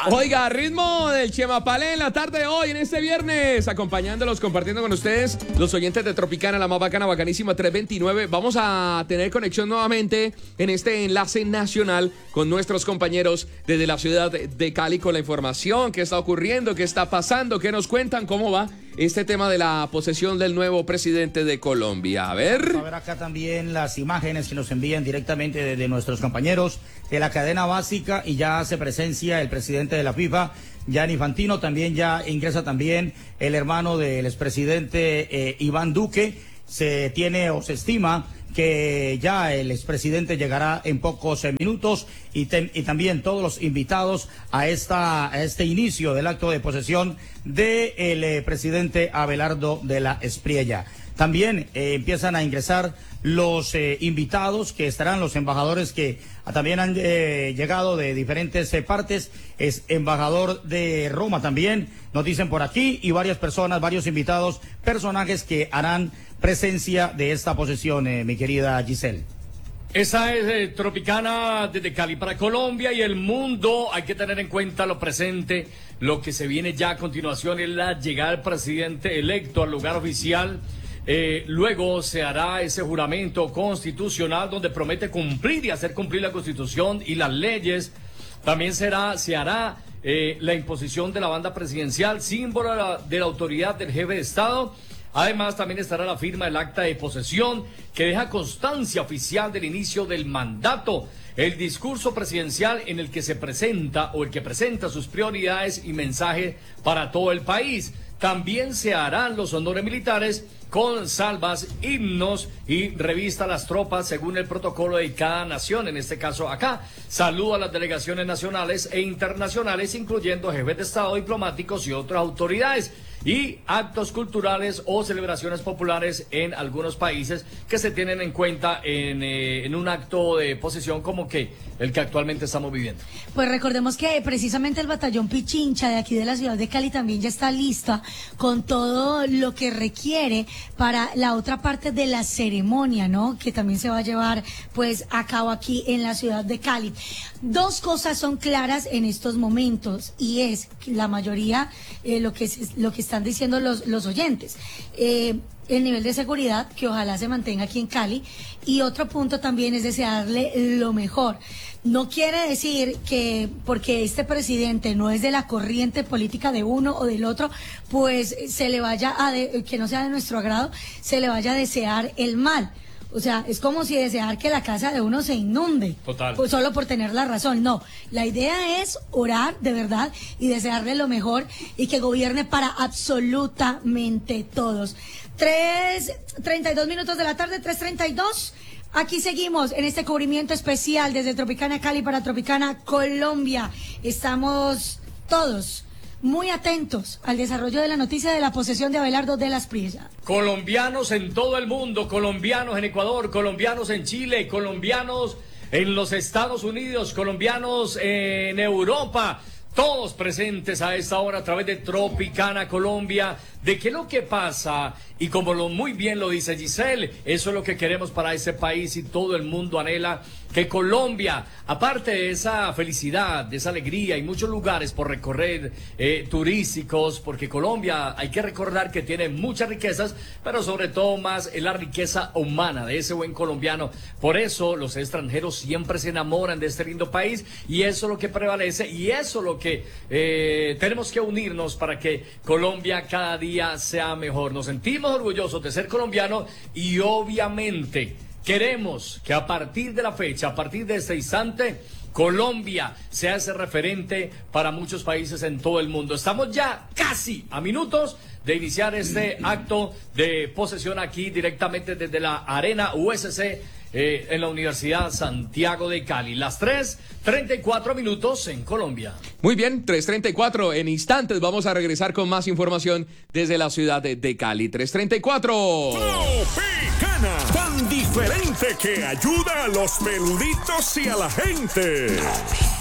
Oiga, ritmo del Chemapalé en la tarde de hoy, en este viernes, acompañándolos, compartiendo con ustedes, los oyentes de Tropicana, la más bacana, bacanísima 329. Vamos a tener conexión nuevamente en este enlace nacional con nuestros compañeros desde la ciudad de Cali con la información, qué está ocurriendo, qué está pasando, qué nos cuentan, cómo va este tema de la posesión del nuevo presidente de Colombia. A ver acá también las imágenes que nos envían directamente desde nuestros compañeros de la cadena básica, y ya hace presencia el presidente de la FIFA, Gianni Infantino. También ya ingresa también el hermano del expresidente Iván Duque. Se tiene o se estima que ya el expresidente llegará en pocos minutos, y también todos los invitados a este inicio del acto de posesión del presidente Abelardo de la Espriella. También empiezan a ingresar los invitados, que estarán los embajadores que también han llegado de diferentes partes. Es embajador de Roma también, nos dicen por aquí, y varias personas, varios invitados, personajes que harán presencia de esta posesión, mi querida Giselle. Esa es Tropicana desde Cali para Colombia y el mundo. Hay que tener en cuenta lo presente, lo que se viene ya a continuación es la llegada del presidente electo al lugar oficial. Luego se hará ese juramento constitucional donde promete cumplir y hacer cumplir la Constitución y las leyes. También se hará la imposición de la banda presidencial, símbolo de la autoridad del jefe de Estado. Además, también estará la firma del acta de posesión que deja constancia oficial del inicio del mandato, el discurso presidencial en el que se presenta o el que presenta sus prioridades y mensaje para todo el país. También se harán los honores militares con salvas, himnos y revista a las tropas según el protocolo de cada nación. En este caso acá, saludo a las delegaciones nacionales e internacionales, incluyendo jefes de Estado, diplomáticos y otras autoridades, y actos culturales o celebraciones populares en algunos países que se tienen en cuenta en un acto de posesión como que el que actualmente estamos viviendo. Pues recordemos que precisamente el batallón Pichincha de aquí de la ciudad de Cali también ya está lista con todo lo que requiere para la otra parte de la ceremonia, ¿no? Que también se va a llevar pues a cabo aquí en la ciudad de Cali. Dos cosas son claras en estos momentos, y es la mayoría lo que están diciendo los oyentes. El nivel de seguridad, que ojalá se mantenga aquí en Cali, y otro punto también es desearle lo mejor. No quiere decir que porque este presidente no es de la corriente política de uno o del otro, pues se le vaya que no sea de nuestro agrado, se le vaya a desear el mal. O sea, es como si desear que la casa de uno se inunde. Total. Pues solo por tener la razón. No, la idea es orar de verdad y desearle lo mejor y que gobierne para absolutamente todos. 3:32 minutos de la tarde, 3:32. Aquí seguimos en este cubrimiento especial desde Tropicana Cali para Tropicana Colombia. Estamos todos muy atentos al desarrollo de la noticia de la posesión de Abelardo de la Espriella. Colombianos en todo el mundo, colombianos en Ecuador, colombianos en Chile, colombianos en los Estados Unidos, colombianos en Europa, todos presentes a esta hora a través de Tropicana Colombia. ¿De qué es lo que pasa? Y como muy bien lo dice Giselle, eso es lo que queremos para ese país, y todo el mundo anhela que Colombia, aparte de esa felicidad, de esa alegría, hay muchos lugares por recorrer turísticos, porque Colombia, hay que recordar que tiene muchas riquezas, pero sobre todo más es la riqueza humana de ese buen colombiano. Por eso los extranjeros siempre se enamoran de este lindo país, y eso es lo que prevalece, y eso es lo que tenemos que unirnos para que Colombia cada día sea mejor. Nos sentimos orgullosos de ser colombianos, y obviamente queremos que a partir de la fecha, a partir de este instante, Colombia sea ese referente para muchos países en todo el mundo. Estamos ya casi a minutos de iniciar este acto de posesión aquí directamente desde la Arena USC en la Universidad Santiago de Cali. Las 3:34 minutos en Colombia. Muy bien, 3:34. En instantes vamos a regresar con más información desde la ciudad de Cali. 3:34. Tropicana, tan diferente que ayuda a los peluditos y a la gente.